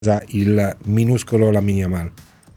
il minuscolo Lamine Yamal?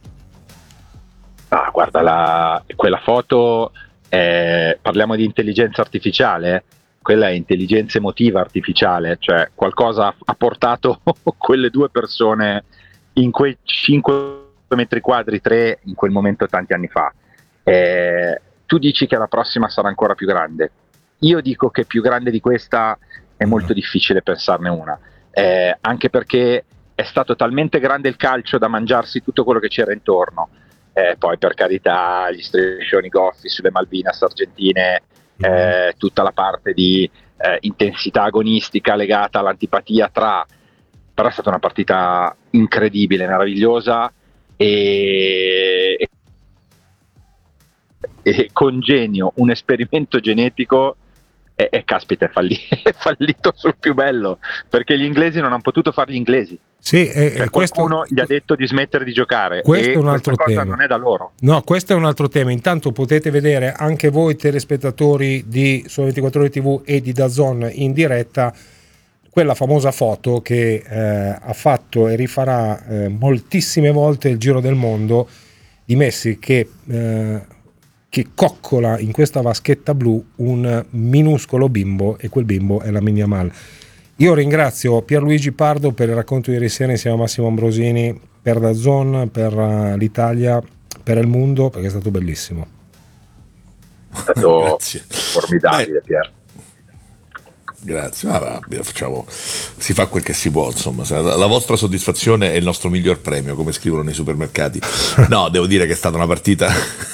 Ah, guarda, quella foto, parliamo di intelligenza artificiale, quella è intelligenza emotiva artificiale, cioè qualcosa ha portato quelle due persone in quei 5 metri quadri, 3 in quel momento tanti anni fa. Tu dici che la prossima sarà ancora più grande. Io dico che più grande di questa è molto difficile pensarne una, anche perché è stato talmente grande il calcio da mangiarsi tutto quello che c'era intorno. Poi per carità gli striscioni goffi sulle Malvinas argentine, tutta la parte di intensità agonistica legata all'antipatia però è stata una partita incredibile, meravigliosa e congegno un esperimento genetico e caspita, è fallito sul più bello, perché gli inglesi non hanno potuto fare gli inglesi. Sì, qualcuno gli ha detto di smettere di giocare, questo e è un altro questa cosa tema. non è da loro. No, questo è un altro tema. Intanto potete vedere anche voi telespettatori di Sole 24 Ore TV e di DAZN in diretta quella famosa foto che ha fatto e rifarà moltissime volte il giro del mondo di Messi che coccola in questa vaschetta blu un minuscolo bimbo, e quel bimbo è Lamine Yamal. Io ringrazio Pierluigi Pardo per il racconto di ieri sera insieme a Massimo Ambrosini, per DAZN, per l'Italia, per il mondo, perché è stato bellissimo. È stato formidabile, Pier. Grazie, si fa quel che si può, insomma. La vostra soddisfazione è il nostro miglior premio, come scrivono nei supermercati. No, devo dire che è stata una partita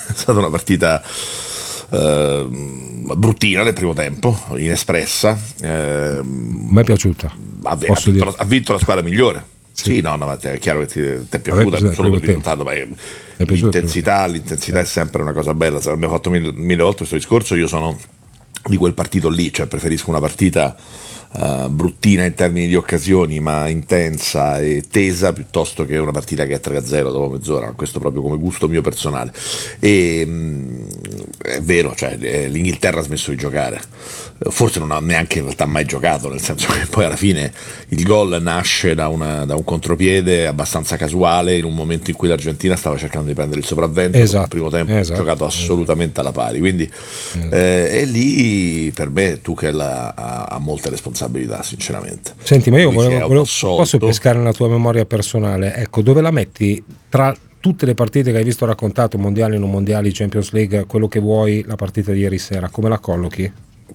bruttina nel primo tempo, inespressa. Mi è piaciuta. Ha vinto la squadra migliore. Sì, no, è chiaro che ti è piaciuta solo per il risultato, ma l'intensità è sempre una cosa bella. Abbiamo fatto mille volte questo discorso. Io sono di quel partito lì, cioè preferisco una partita bruttina in termini di occasioni, ma intensa e tesa, piuttosto che una partita che è 3-0 dopo mezz'ora. Questo proprio come gusto mio personale. E è vero, cioè l'Inghilterra ha smesso di giocare, forse non ha neanche in realtà mai giocato, nel senso che poi alla fine il gol nasce da un contropiede abbastanza casuale in un momento in cui l'Argentina stava cercando di prendere il sopravvento. Il primo tempo ha giocato assolutamente alla pari, quindi e lì per me Tuchel ha molte responsabilità, sinceramente. Senti, ma io posso pescare nella tua memoria personale, ecco, dove la metti tra tutte le partite che hai visto raccontato, mondiali, non mondiali, Champions League, quello che vuoi, la partita di ieri sera, come la collochi?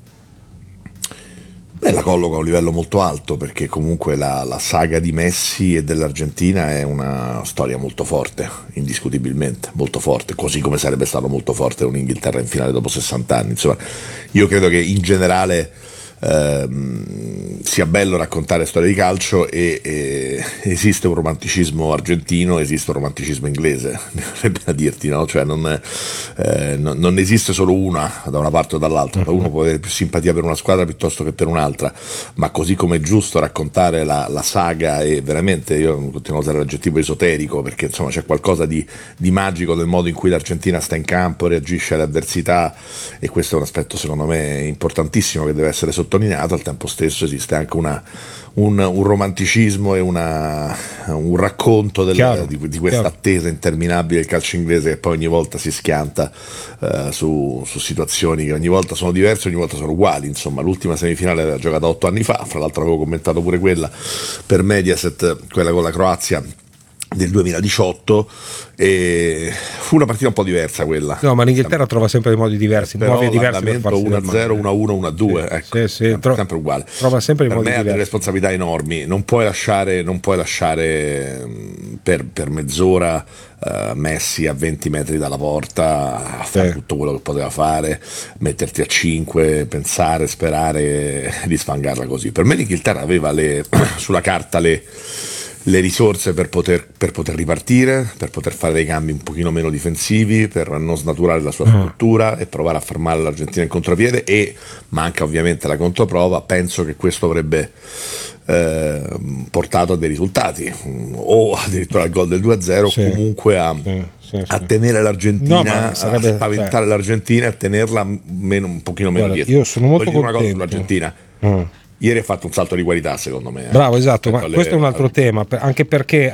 La colloco a un livello molto alto, perché comunque la saga di Messi e dell'Argentina è una storia molto forte, indiscutibilmente molto forte, così come sarebbe stato molto forte un'Inghilterra in finale dopo 60 anni. Insomma, io credo che in generale sia bello raccontare storie di calcio e esiste un romanticismo argentino, esiste un romanticismo inglese, a dirti, no? Cioè non esiste solo una da una parte o dall'altra. Uno può avere più simpatia per una squadra piuttosto che per un'altra, ma così come è giusto raccontare la saga, e veramente io continuo a usare l'aggettivo esoterico, perché insomma c'è qualcosa di magico nel modo in cui l'Argentina sta in campo, reagisce alle avversità, e questo è un aspetto secondo me importantissimo che deve essere sottolineato. Al tempo stesso esiste anche un romanticismo e un racconto di questa attesa interminabile del calcio inglese, che poi ogni volta si schianta su situazioni che ogni volta sono diverse, ogni volta sono uguali. Insomma, l'ultima semifinale era giocata 8 anni fa, fra l'altro avevo commentato pure quella per Mediaset, quella con la Croazia del 2018, e fu una partita un po' diversa quella. No, ma l'Inghilterra trova sempre dei modi diversi, nuovi e diversi per farsi 1-0, 1-1, 1-2, ecco, sempre uguale. Trova sempre per modi me ha delle diversi. responsabilità enormi, non puoi lasciare per mezz'ora Messi a 20 metri dalla porta a fare tutto quello che poteva fare, metterti a 5, pensare, sperare di sfangarla così. Per me l'Inghilterra aveva sulla carta le risorse per poter ripartire, per poter fare dei cambi un pochino meno difensivi, per non snaturare la sua struttura e provare a fermare l'Argentina in contropiede, e manca ovviamente la controprova. Penso che questo avrebbe portato a dei risultati, o addirittura al gol del 2-0, comunque a tenere l'Argentina, a spaventare l'Argentina e a tenerla un pochino meno dietro. Io sono molto contento. Una cosa sull'Argentina. Ieri ha fatto un salto di qualità, secondo me. Bravo, esatto, ma questo è un altro tema, anche perché